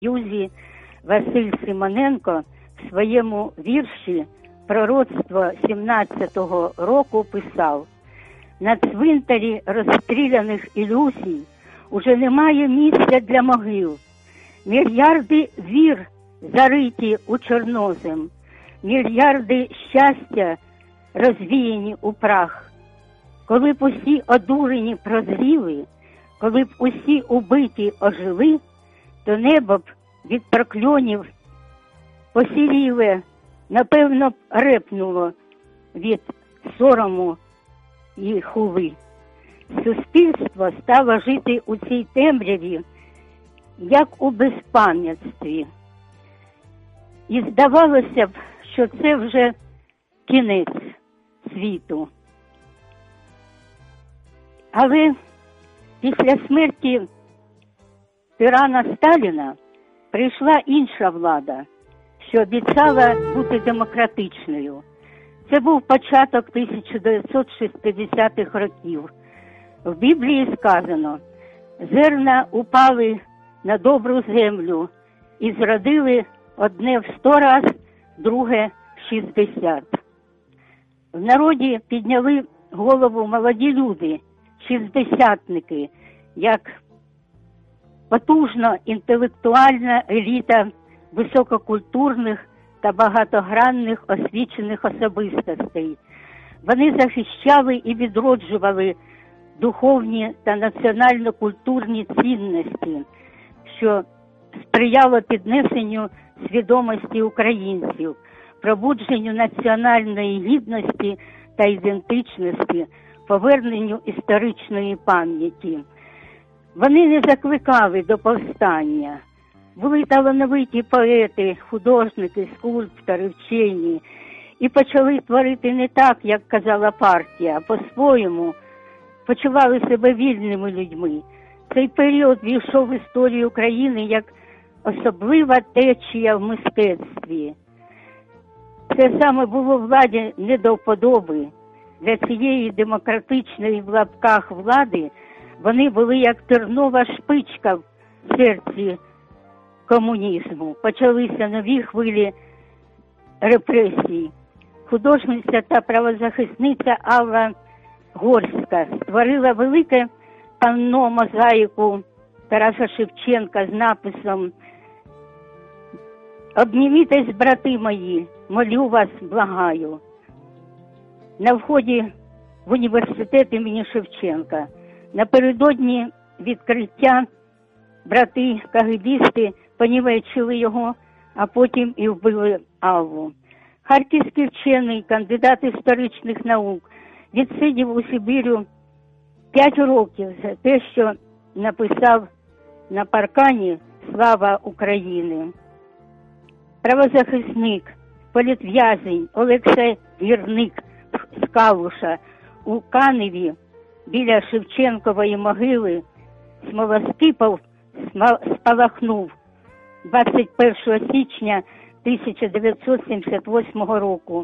Союзі Василь Симоненко в своєму вірші «Пророцтво 17-го року» писав: «На цвинтарі розстріляних ілюзій уже немає місця для могил. Мільярди вір зариті у чорнозем, мільярди щастя розвіяні у прах. Коли б усі одурені прозріли, коли б усі убиті ожили, то небо б від прокльонів посіріле, напевно б репнуло від сорому і хули. Суспільство стало жити у цій темряві, як у безпам'ятстві. І здавалося б, що це вже кінець світу. Але після смерті тирана Сталіна прийшла інша влада, що обіцяла бути демократичною. Це був початок 1960-х років. В Біблії сказано: «Зерна упали на добру землю і зродили одне в 100 раз, друге в 60». В народі підняли голову молоді люди, шістдесятники, як потужна інтелектуальна еліта висококультурних та багатогранних освічених особистостей. Вони захищали і відроджували духовні та національно-культурні цінності, що сприяло піднесенню свідомості українців, пробудженню національної гідності та ідентичності, поверненню історичної пам'яті. Вони не закликали до повстання. Були талановиті поети, художники, скульптори, вчені. І почали творити не так, як казала партія, а по-своєму. Почували себе вільними людьми. Цей період війшов в історію України як особлива течія в мистецтві. Це саме було владі не до вподоби. Для цієї демократичної в лапках влади вони були як тернова шпичка в серці комунізму. Почалися нові хвилі репресій. Художниця та правозахисниця Алла Горська створила велике панно-мозаїку Тараса Шевченка з написом: «Обнімітесь, брати мої, молю вас, благаю», на вході в університет імені Шевченка. Напередодні відкриття брати кагебісти понівечили його, а потім і вбили Аллу. Харківський вчений, кандидат історичних наук, відсидів у Сибірю 5 років за те, що написав на паркані «Слава України». Правозахисник, політв'язень Олексій Гірник з Калуша у Каневі біля Шевченкової могили смолоскипом спалахнув 21 січня 1978 року,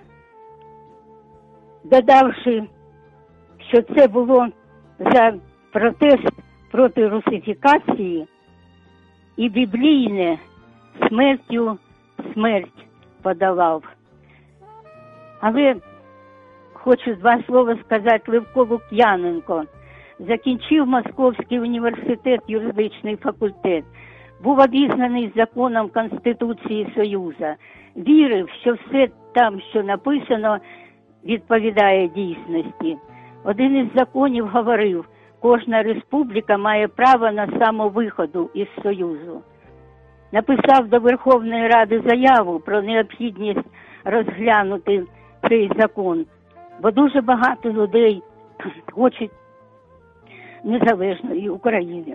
додавши, що це було за протест проти русифікації і біблійне «смертю смерть подолав». Але хочу 2 слова сказати. Левко Лук'яненко закінчив Московський університет, юридичний факультет, був обізнаний законом Конституції Союзу, вірив, що все там, що написано, відповідає дійсності. Один із законів говорив: кожна республіка має право на самовиходу із Союзу. Написав до Верховної Ради заяву про необхідність розглянути цей закон, бо дуже багато людей хочуть незалежної України.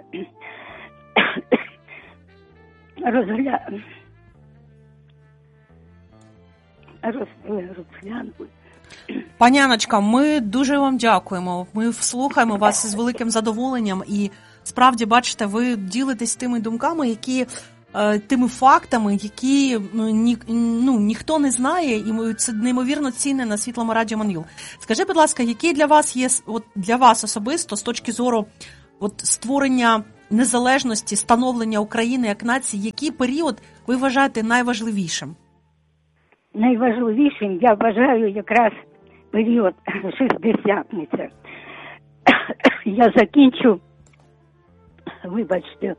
Розглянути. Пані Анночка, ми дуже вам дякуємо. Ми слухаємо вас з великим задоволенням і справді, бачите, ви ділитесь тими думками, які тими фактами, які ніхто не знає, і це неймовірно цінне на Світлому радіо Манвіл. Скажи, будь ласка, які для вас є, для вас особисто, з точки зору створення незалежності, становлення України як нації, який період ви вважаєте найважливішим? Найважливішим я вважаю якраз період шістдесятниця. Я закінчу, вибачте,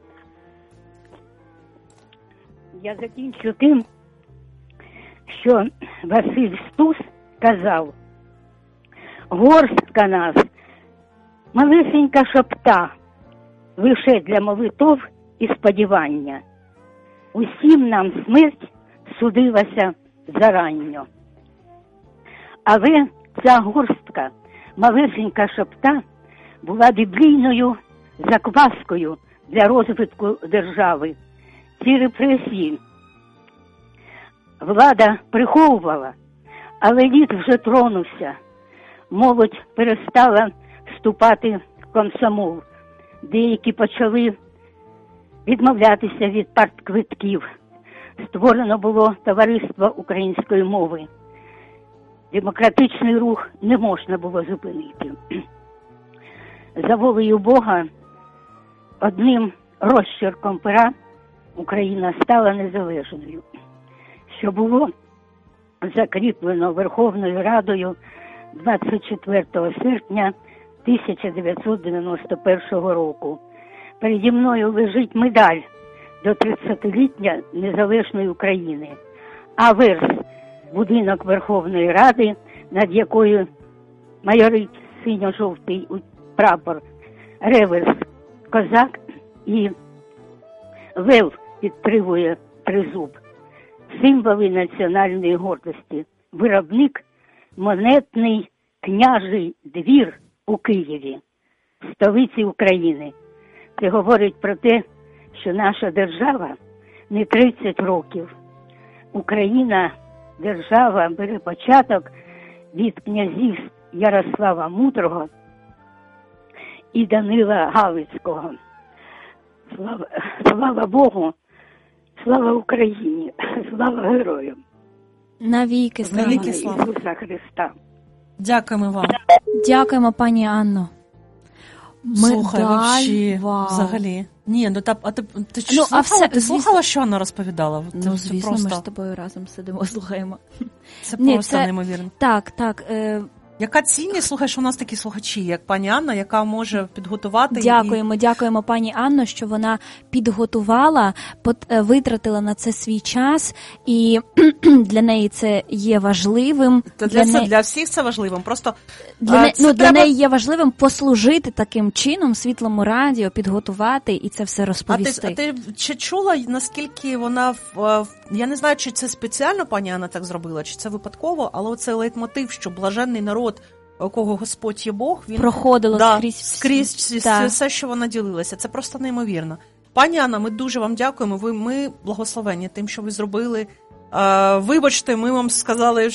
тим, що Василь Стус казав: горстка нас, малесенька шопта, лише для молитов і сподівання. Усім нам смерть судилася заранньо. Але ця горстка, малесенька шопта, була біблійною закваскою для розвитку держави. Ці репресії влада приховувала, але лід вже тронувся. Молодь перестала вступати в комсомол. Деякі почали відмовлятися від партквитків. Створено було товариство української мови. Демократичний рух не можна було зупинити. За волею Бога, одним розчерком пера Україна стала незалежною, що було закріплено Верховною Радою 24 серпня 1991 року. Переді мною лежить медаль до 30-ліття незалежної України. Аверс – будинок Верховної Ради, над якою майорить синьо-жовтий прапор, реверс – козак і лев підтримує тризуб. Символи національної гордості. Виробник – монетний княжий двір у Києві, столиці України. Це говорить про те, що наша держава не 30 років. Україна, держава, бере початок від князів Ярослава Мудрого і Данила Галицького. Слава Богу, слава Україні, слава героям. Навіки слава Ісуса Христа. Дякуємо вам. Дякуємо, пані Анно. Слухай, взагалі. Ні, ну ти слухала, що вона розповідала? Ну, звісно, ми ж з тобою разом сидимо, слухаємо. Це просто неймовірно. Так. Яка цінність, слухай, що у нас такі слухачі, як пані Анна, яка може підготувати. Дякуємо пані Анно, що вона підготувала, витратила на це свій час, і для неї це є важливим. Для всіх це важливим. Просто для неї є важливим послужити таким чином Світлому радіо, підготувати і це все розповісти. А ти чи чула, наскільки вона, я не знаю, чи це спеціально пані Анна так зробила, чи це випадково, але оцей лейтмотив, що блаженний народ, у кого Господь є Бог, він проходило скрізь все, що вона ділилася. Це просто неймовірно. Пані Анна, ми дуже вам дякуємо. Ми благословені тим, що ви зробили. Вибачте, ми вам сказали,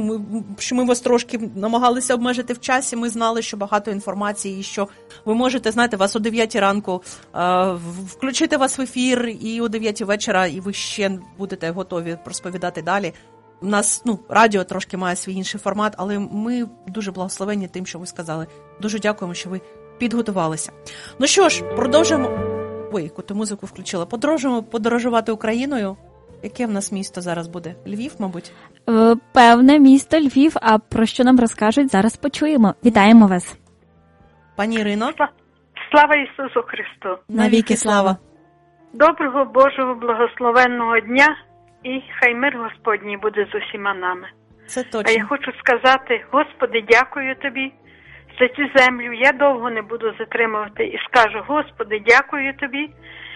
що ми вас трошки намагалися обмежити в часі. Ми знали, що багато інформації, і що ви можете, знаєте, вас о 9 ранку включити вас в ефір, і о 9 вечора, і ви ще будете готові розповідати далі. У нас, радіо трошки має свій інший формат, але ми дуже благословені тим, що ви сказали. Дуже дякуємо, що ви підготувалися. Ну що ж, продовжуємо. Ой, яку ти музику включила. Продовжуємо подорожувати Україною. Яке в нас місто зараз буде? Львів, мабуть? Певне місто Львів, а про що нам розкажуть, зараз почуємо. Вітаємо вас. Пані Ірино. Слава Ісусу Христу. Навіки слава. Доброго Божого благословенного дня. І хай мир Господній буде з усіма нами. Це точно. А я хочу сказати, Господи, дякую Тобі за цю землю. Я довго не буду затримувати і скажу, Господи, дякую Тобі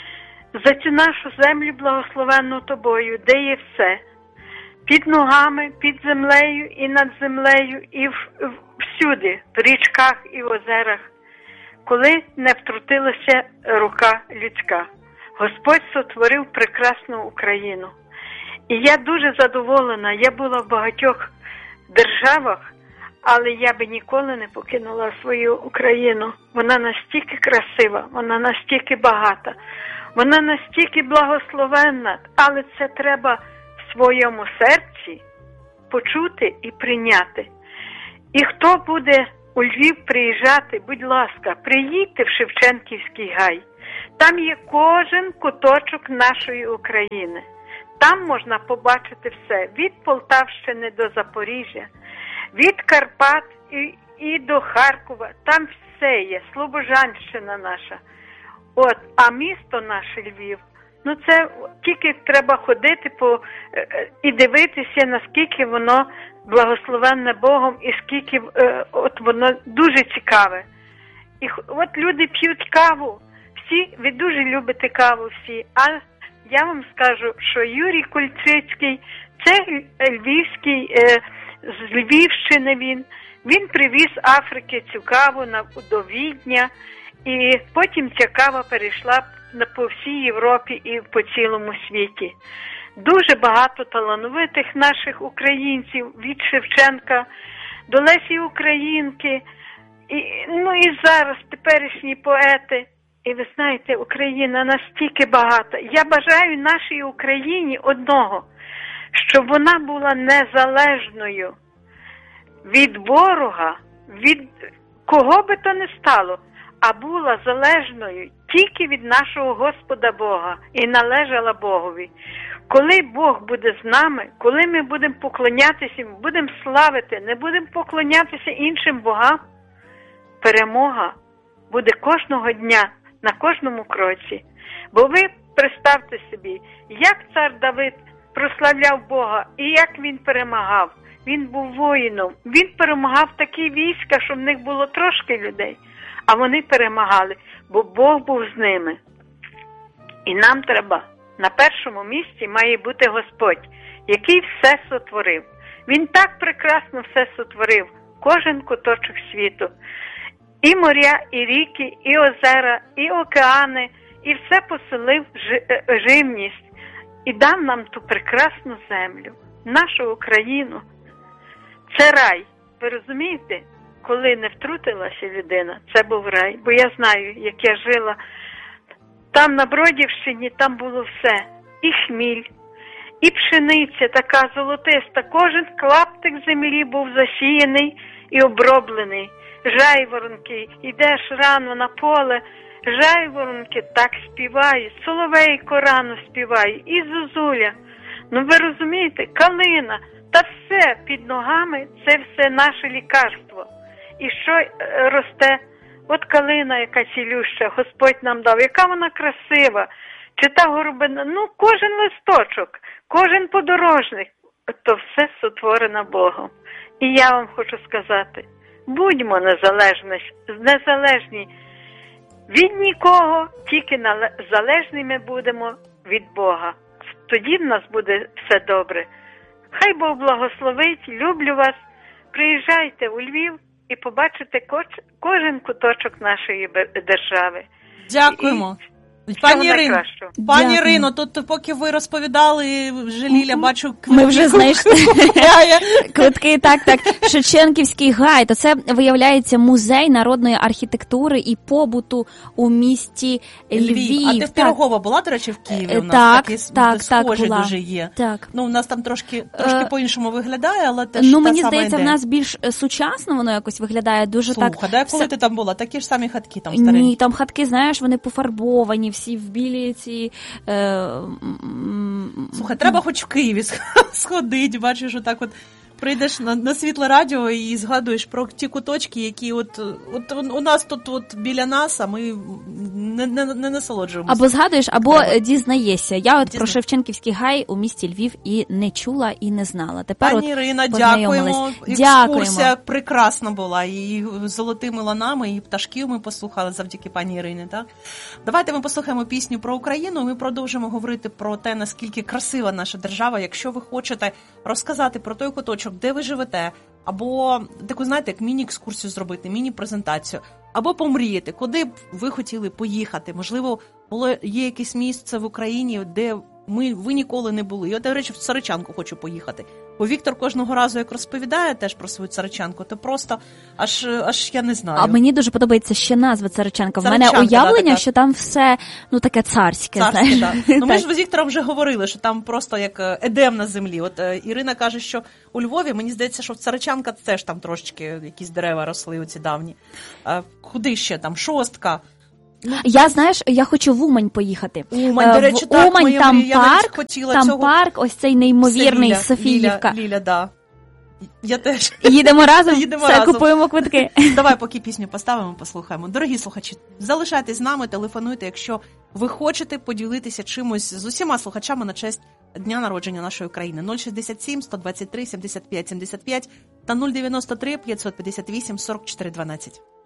за цю нашу землю благословенну Тобою, де є все. Під ногами, під землею і над землею, і всюди, в річках і в озерах, коли не втрутилася рука людська. Господь сотворив прекрасну Україну. І я дуже задоволена, я була в багатьох державах, але я би ніколи не покинула свою Україну. Вона настільки красива, вона настільки багата, вона настільки благословенна, але це треба в своєму серці почути і прийняти. І хто буде у Львів приїжджати, будь ласка, приїдьте в Шевченківський гай. Там є кожен куточок нашої України. Там можна побачити все. Від Полтавщини до Запоріжжя, від Карпат і до Харкова. Там все є. Слобожанщина наша. А місто наше Львів, це тільки треба ходити і дивитися, наскільки воно благословенне Богом і скільки воно дуже цікаве. І люди п'ють каву. Ви дуже любите каву всі, а я вам скажу, що Юрій Кульчицький, це львівський, з Львівщини він привіз з Африки цю каву до Відня, і потім ця кава перейшла по всій Європі і по цілому світі. Дуже багато талановитих наших українців, від Шевченка до Лесі Українки, і зараз теперішні поети. І ви знаєте, Україна настільки багата. Я бажаю нашій Україні одного, щоб вона була незалежною від ворога, від кого би то не стало, а була залежною тільки від нашого Господа Бога і належала Богові. Коли Бог буде з нами, коли ми будемо поклонятися, будемо славити, не будемо поклонятися іншим богам, перемога буде кожного дня, на кожному кроці. Бо ви представте собі, як цар Давид прославляв Бога і як він перемагав. Він був воїном, він перемагав такі війська, що в них було трошки людей, а вони перемагали, бо Бог був з ними. І нам треба, на першому місці має бути Господь, який все сотворив. Він так прекрасно все сотворив, кожен куточок світу. І моря, і ріки, і озера, і океани, і все поселив живність. І дав нам ту прекрасну землю, нашу Україну. Це рай. Ви розумієте? Коли не втрутилася людина, це був рай. Бо я знаю, як я жила. Там на Бродівщині, там було все. І хміль, і пшениця така золотиста. Кожен клаптик землі був засіяний і оброблений. Жайворонки, йдеш рано на поле, жайворонки так співають, соловейко рано співає, і зозуля. Ви розумієте, калина, та все під ногами, це все наше лікарство. І що росте? От калина, яка цілюща, Господь нам дав, яка вона красива, чи та горобина, кожен листочок, кожен подорожник, то все сотворено Богом. І я вам хочу сказати, будьмо незалежні від нікого, тільки залежними будемо від Бога. Тоді в нас буде все добре. Хай Бог благословить, люблю вас. Приїжджайте у Львів і побачите кожен куточок нашої держави. Дякуємо. Пані Ірино, тут поки ви розповідали, вже Ліля, бачу, ми вже знайшли квитки, так. Шевченківський гай, то це, виявляється, музей народної архітектури і побуту у місті Львів. А ти в Пирогова була, до речі, в Києві? У нас такі схожі дуже є. Так. У нас там трошки по-іншому виглядає, але теж та сама ідея. Мені здається, в нас більш сучасно воно якось виглядає, дуже так. Слухай, коли ти там була? Такі ж самі хатки там старі? Ні, там хатки, знаєш, вони пофарбовані, всі в білі ці... Слухай, треба хоч в Києві сходити, бачиш, отак от прийдеш на світле радіо і згадуєш про ті куточки, які от у нас тут біля нас, а ми не насолоджуємося. Або згадуєш, або дізнаєшся. Я про Шевченківський гай у місті Львів і не чула, і не знала. Тепер Пані Ірина, дякуємо. Екскурсія прекрасна була. І золотими ланами, і пташків ми послухали завдяки пані Ірині. Так? Давайте ми послухаємо пісню про Україну, і ми продовжимо говорити про те, наскільки красива наша держава. Якщо ви хочете розказати про той куточок, де ви живете, або таку, знаєте, як міні-екскурсію зробити, міні-презентацію, або помріяти, куди б ви хотіли поїхати. Можливо, є якесь місце в Україні, де ви ніколи не були. Я, до речі, в Царичанку хочу поїхати. Бо Віктор кожного разу, як розповідає теж про свою Царичанку, то просто аж я не знаю. А мені дуже подобається ще назва Царичанка. В мене уявлення, що там все, таке царське. Царське, так. Ми ж з Віктором вже говорили, що там просто як Едем на землі. От Ірина каже, що у Львові, мені здається, що в Царичанка теж там трошечки якісь дерева росли, оці давні. Куди ще там? Шостка. Я хочу в Умань поїхати. Умань, до речі, в так, Умань, моя там мрія, парк, хотіла там цього. парк, ось цей неймовірний Це Софіївка. Ліля, да. Я теж. Їдемо разом, Їдемо все, разом. купуємо квитки. Давай поки пісню поставимо, послухаємо. Дорогі слухачі, залишайтесь з нами, телефонуйте, якщо ви хочете поділитися чимось з усіма слухачами на честь дня народження нашої країни. 067 123 75 75 та 093 558 44 12.